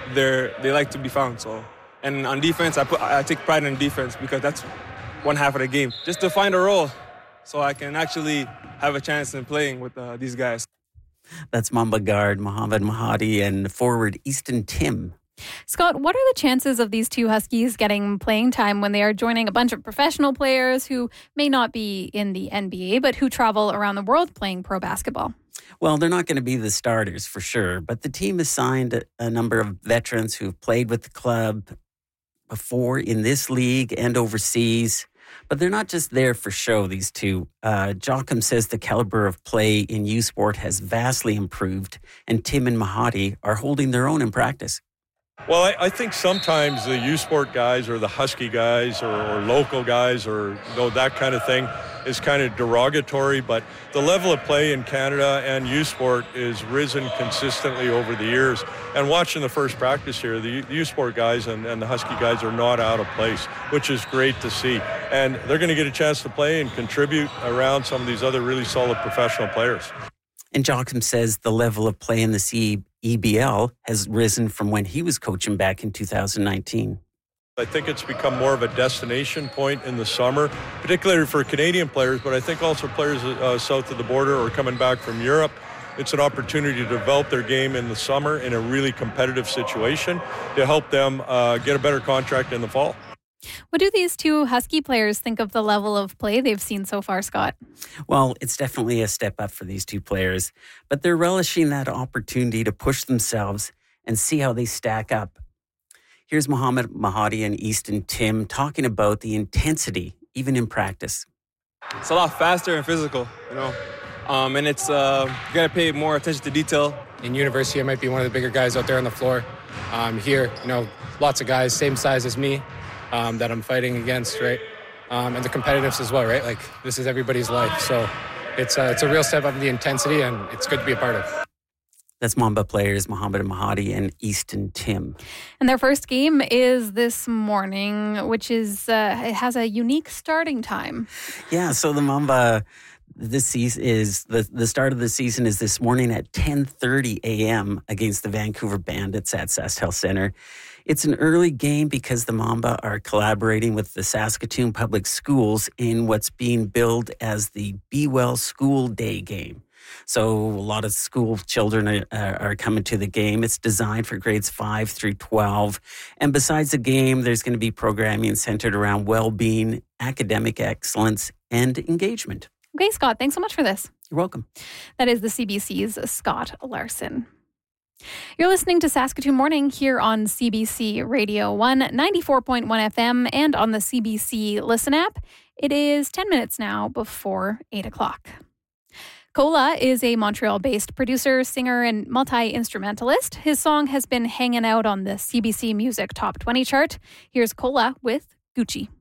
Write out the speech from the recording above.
they like to be found. So, and on defense, I take pride in defense because that's one half of the game, just to find a role, so I can actually have a chance in playing with these guys. That's Mamba guard Mohamed Mahadi and forward Easton Tim. Scott, what are the chances of these two Huskies getting playing time when they are joining a bunch of professional players who may not be in the NBA, but who travel around the world playing pro basketball? Well, they're not going to be the starters for sure, but the team has signed a number of veterans who've played with the club before in this league and overseas. But they're not just there for show, these two. Joachim says the caliber of play in U Sport has vastly improved, and Tim and Mahadi are holding their own in practice. Well, I think sometimes the U Sport guys or the Husky guys or local guys or that kind of thing is kind of derogatory, but the level of play in Canada and U Sport is risen consistently over the years. And watching the first practice here, the U Sport guys and the Husky guys are not out of place, which is great to see. And they're going to get a chance to play and contribute around some of these other really solid professional players. And Joachim says the level of play in the CEBL has risen from when he was coaching back in 2019. I think it's become more of a destination point in the summer, particularly for Canadian players, but I think also players south of the border or coming back from Europe. It's an opportunity to develop their game in the summer in a really competitive situation to help them get a better contract in the fall. What do these two Husky players think of the level of play they've seen so far, Scott? Well, it's definitely a step up for these two players, but they're relishing that opportunity to push themselves and see how they stack up. Here's Mohamed Mahadi and Easton Tim talking about the intensity, even in practice. It's a lot faster and physical, and it's you got to pay more attention to detail. In university, I might be one of the bigger guys out there on the floor. Here, lots of guys same size as me. That I'm fighting against, right? And the competitiveness as well, right? Like, this is everybody's life. So it's a real step up in the intensity, and it's good to be a part of. That's Mamba players Mohamed Mahadi and Easton Tim. And their first game is this morning, which is it has a unique starting time. Yeah, so the Mamba, this season is the start of the season is this morning at 10:30 a.m. against the Vancouver Bandits at SaskTel Centre. It's an early game because the Mamba are collaborating with the Saskatoon Public Schools in what's being billed as the Be Well School Day game. So a lot of school children are coming to the game. It's designed for grades 5 through 12. And besides the game, there's going to be programming centered around well-being, academic excellence, and engagement. Okay, Scott, thanks so much for this. You're welcome. That is the CBC's Scott Larson. You're listening to Saskatoon Morning here on CBC Radio 1, 94.1 FM, and on the CBC Listen app. It is 10 minutes now before 8 o'clock. Cola is a Montreal-based producer, singer, and multi-instrumentalist. His song has been hanging out on the CBC Music Top 20 chart. Here's Cola with Gucci.